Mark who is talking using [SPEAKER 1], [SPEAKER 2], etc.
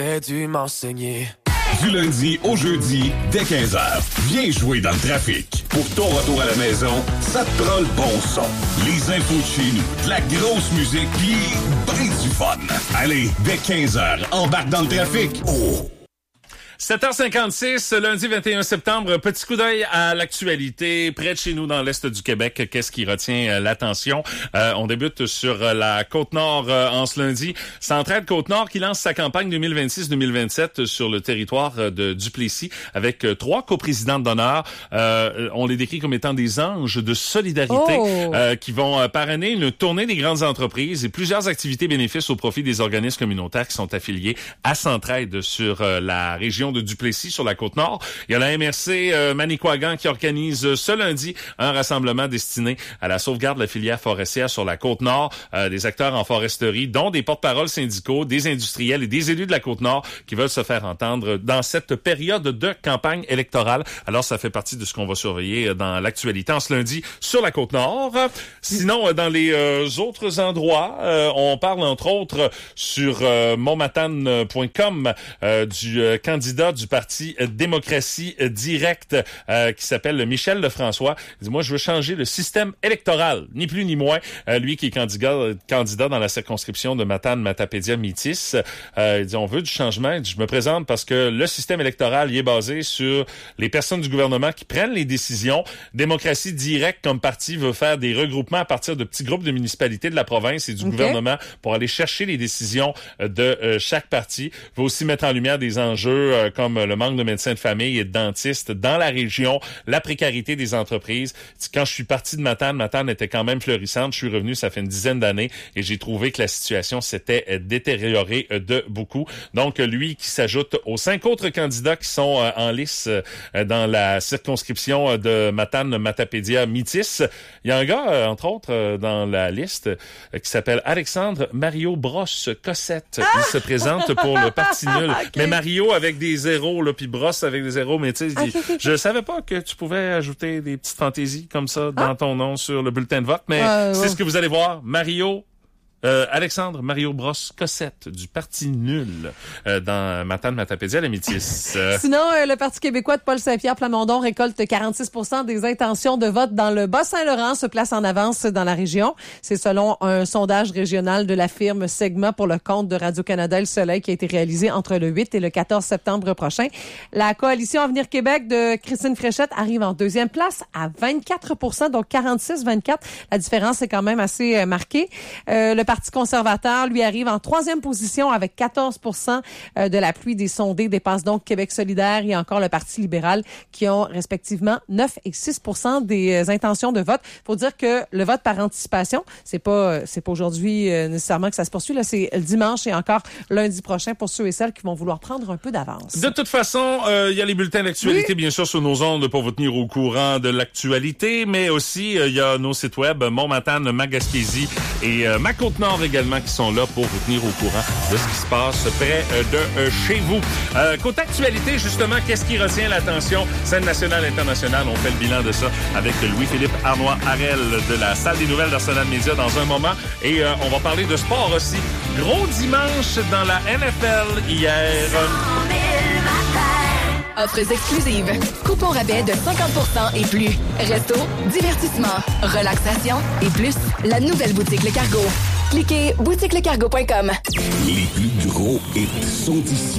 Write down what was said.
[SPEAKER 1] dû m'enseigner.
[SPEAKER 2] Du lundi au jeudi, dès 15h, viens jouer dans le trafic. Pour ton retour à la maison, ça te prend le bon son. Les infos de chez nous, de la grosse musique, pis ben du fun. Allez, dès 15h, embarque dans le trafic. Oh!
[SPEAKER 3] 7h56, lundi 21 septembre, petit coup d'œil à l'actualité près de chez nous dans l'Est du Québec. Qu'est-ce qui retient l'attention? On débute sur la Côte-Nord en ce lundi. Centraide Côte-Nord qui lance sa campagne 2026-2027 sur le territoire de Duplessis avec 3 coprésidents d'honneur. On les décrit comme étant des anges de solidarité qui vont parrainer une tournée des grandes entreprises et plusieurs activités bénéfices au profit des organismes communautaires qui sont affiliés à Centraide sur la région de Duplessis sur la Côte-Nord. Il y a la MRC Manicouagan qui organise ce lundi un rassemblement destiné à la sauvegarde de la filière forestière sur la Côte-Nord. Des acteurs en foresterie, dont des porte-paroles syndicaux, des industriels et des élus de la Côte-Nord qui veulent se faire entendre dans cette période de campagne électorale. Alors, ça fait partie de ce qu'on va surveiller dans l'actualité en ce lundi sur la Côte-Nord. Sinon, dans les autres endroits, on parle entre autres sur montmatane.com du candidat du parti Démocratie Directe qui s'appelle Michel Lefrançois. Il dit, moi, je veux changer le système électoral, ni plus ni moins. Lui qui est candidat dans la circonscription de Matane-Matapédia-Métis. Il dit, on veut du changement. Il dit, je me présente parce que le système électoral il est basé sur les personnes du gouvernement qui prennent les décisions. Démocratie Directe, comme parti, veut faire des regroupements à partir de petits groupes de municipalités de la province et du gouvernement pour aller chercher les décisions de chaque parti. Veut aussi mettre en lumière des enjeux comme le manque de médecins de famille et de dentistes dans la région, la précarité des entreprises. Quand je suis parti de Matane était quand même florissante. Je suis revenu, ça fait une dizaine d'années et j'ai trouvé que la situation s'était détériorée de beaucoup. Donc, lui qui s'ajoute aux 5 autres candidats qui sont en lice dans la circonscription de Matane-Matapédia-Métis. Il y a un gars, entre autres, dans la liste qui s'appelle Alexandre Mario Brosse Cossette. Il se présente pour le Parti nul. Mais Mario avec des zéros, là, puis Brosse avec des zéros, mais tu sais, je savais pas que tu pouvais ajouter des petites fantaisies comme ça dans ton nom sur le bulletin de vote, mais c'est ce que vous allez voir. Alexandre Mario Brosse Cossette du Parti nul dans Matane-Matapédia-Métis.
[SPEAKER 4] Sinon, le Parti québécois de Paul Saint-Pierre Plamondon récolte 46% des intentions de vote dans le Bas-Saint-Laurent, se place en avance dans la région. C'est selon un sondage régional de la firme Segma pour le compte de Radio-Canada Le Soleil qui a été réalisé entre le 8 et le 14 septembre prochain. La coalition Avenir Québec de Christine Fréchette arrive en deuxième place à 24%, donc 46-24. La différence est quand même assez marquée. Le Parti conservateur, lui, arrive en 3e position avec 14% de l'appui des sondés, dépasse donc Québec solidaire et encore le Parti libéral qui ont respectivement 9 et 6% des intentions de vote. Faut dire que le vote par anticipation, c'est pas aujourd'hui nécessairement que ça se poursuit. Là, c'est le dimanche et encore lundi prochain pour ceux et celles qui vont vouloir prendre un peu d'avance.
[SPEAKER 3] De toute façon, il y a les bulletins d'actualité, bien sûr, sur nos ondes pour vous tenir au courant de l'actualité, mais aussi, il y a nos sites web, Montmatane, Magaspésie et Ma Côte-Nord également qui sont là pour vous tenir au courant de ce qui se passe près de chez vous. Côté actualité, justement, qu'est-ce qui retient l'attention? Scène nationale, internationale, on fait le bilan de ça avec Louis-Philippe Arnois-Harel de la Salle des nouvelles d'Arsenal Média dans un moment. Et on va parler de sport aussi. Gros dimanche dans la NFL hier.
[SPEAKER 5] Offres exclusives. Coupons rabais de 50% et plus. Resto, divertissement, relaxation et plus. La nouvelle boutique Le Cargo. Cliquez boutiquelecargo.com.
[SPEAKER 2] Les plus gros hits sont ici.